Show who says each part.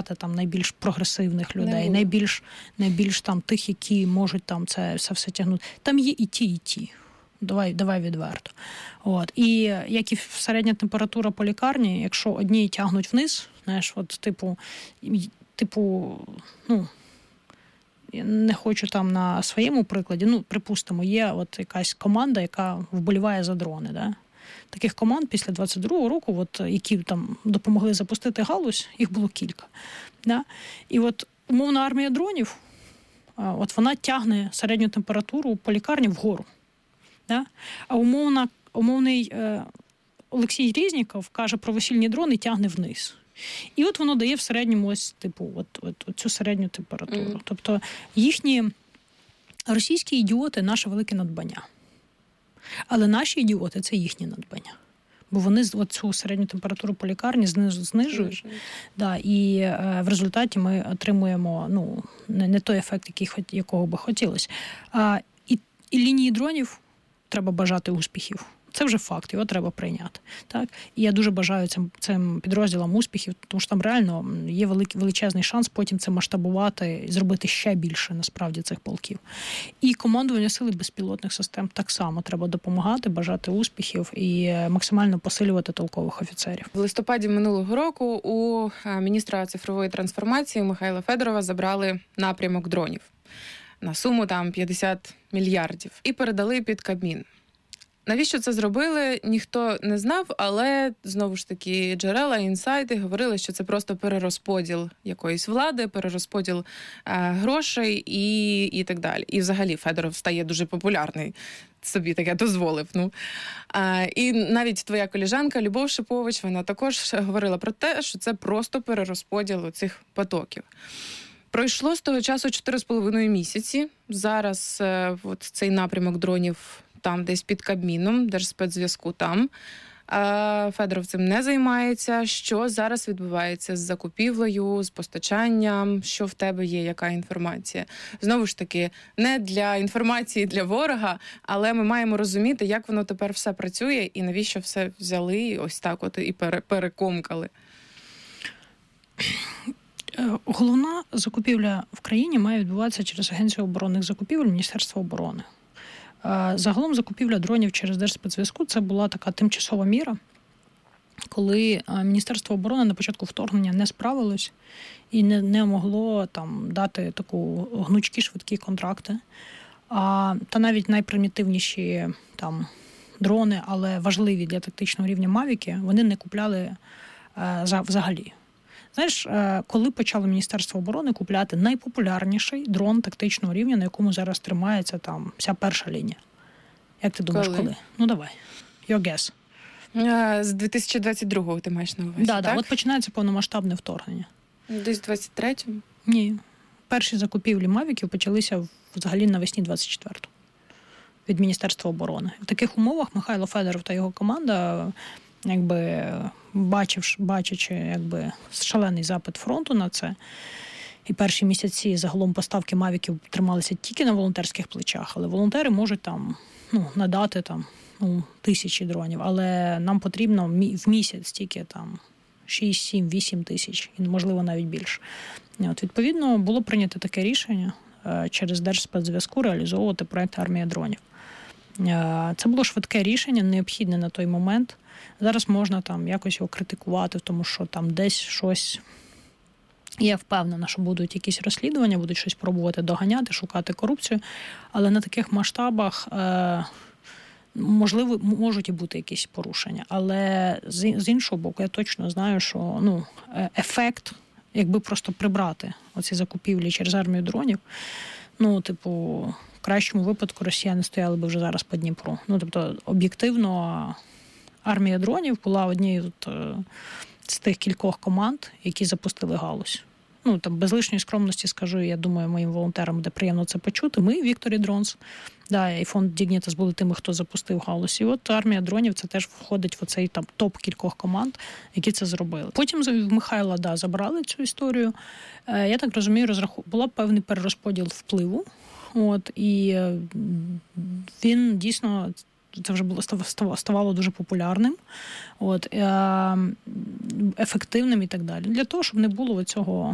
Speaker 1: обирати там найбільш прогресивних людей, найбільш там тих, які можуть там це все тягнути. Там є і ті. Давай відверто. От. І як і середня температура по лікарні, якщо одні тягнуть вниз, знаєш, от типу, я не хочу там на своєму прикладі, припустимо, є от якась команда, яка вболіває за дрони, да? Таких команд після 22-го року, от, які там допомогли запустити галузь, їх було кілька. Да? І от умовна армія дронів, от вона тягне середню температуру по лікарні вгору. Да? А умовний Олексій Різніков каже про весільні дрони, тягне вниз. І от воно дає в середньому ось цю середню температуру. Тобто їхні російські ідіоти – наше велике надбання. Але наші ідіоти – це їхні надбання. Бо вони цю середню температуру по лікарні знижують. Да, і в результаті ми отримуємо не той ефект, якого би хотілося. І лінії дронів треба бажати успіхів. Це вже факт, його треба прийняти. Так? І я дуже бажаю цим підрозділам успіхів, тому що там реально є величезний шанс потім це масштабувати і зробити ще більше, насправді, цих полків. І командування сили безпілотних систем так само треба допомагати, бажати успіхів і максимально посилювати толкових офіцерів.
Speaker 2: В листопаді минулого року у міністра цифрової трансформації Михайла Федорова забрали напрямок дронів на суму там 50 мільярдів і передали під Кабмін. Навіщо це зробили, ніхто не знав, але, знову ж таки, джерела, інсайти говорили, що це просто перерозподіл якоїсь влади, перерозподіл грошей і так далі. І взагалі Федоров стає дуже популярний, собі таке дозволив. І навіть твоя колежанка Любов Шипович, вона також говорила про те, що це просто перерозподіл цих потоків. Пройшло з того часу 4,5 місяці. Зараз от цей напрямок дронів там десь під Кабміном, Держспецзв'язку там. Федоров цим не займається. Що зараз відбувається з закупівлею, з постачанням? Що в тебе є, яка інформація? Знову ж таки, не для інформації для ворога, але ми маємо розуміти, як воно тепер все працює і навіщо все взяли ось так от і перекомкали.
Speaker 1: Головна закупівля в країні має відбуватися через Агенцію оборонних закупівель Міністерства оборони. Загалом закупівля дронів через Держспецзв'язку – це була така тимчасова міра, коли Міністерство оборони на початку вторгнення не справилось і не могло там дати таку гнучкі, швидкі контракти. Та навіть найпримітивніші там дрони, але важливі для тактичного рівня мавіки, вони не купляли взагалі. Знаєш, коли почало Міністерство оборони купляти найпопулярніший дрон тактичного рівня, на якому зараз тримається там вся перша лінія? Як ти думаєш, коли? Давай. Your guess.
Speaker 2: З 2022-го ти маєш на увазі, так?
Speaker 1: Так, от починається повномасштабне вторгнення.
Speaker 2: Десь в 23-му?
Speaker 1: Ні. Перші закупівлі мавіків почалися взагалі навесні 24-го від Міністерства оборони. В таких умовах Михайло Федоров та його команда, бачачи шалений запит фронту на це, і перші місяці загалом поставки мавіків трималися тільки на волонтерських плечах, але волонтери можуть там надати тисячі дронів, але нам потрібно в місяць тільки там 6, 7, 8 тисяч, і можливо навіть більше. Відповідно, було прийнято таке рішення через Держспецзв'язку реалізовувати проєкт «Армія дронів». Це було швидке рішення, необхідне на той момент. Зараз можна там якось його критикувати, тому що там десь щось... Я впевнена, що будуть якісь розслідування, будуть щось пробувати доганяти, шукати корупцію, але на таких масштабах, можливо, можуть і бути якісь порушення. Але з іншого боку, я точно знаю, що ефект, якби просто прибрати оці закупівлі через армію дронів, в кращому випадку росіяни стояли би вже зараз по Дніпру. Тобто, об'єктивно, армія дронів була однією з тих кількох команд, які запустили галузь. Без лишньої скромності скажу, я думаю, моїм волонтерам буде приємно це почути. Ми, Victory Drones, і фонд Dignitas були тими, хто запустив галузь. І от армія дронів, це теж входить в оцей топ кількох команд, які це зробили. Потім в Михайла, забрали цю історію. Я так розумію, була певний перерозподіл впливу. І він дійсно... Це вже ставало дуже популярним, ефективним і так далі. Для того, щоб не було цього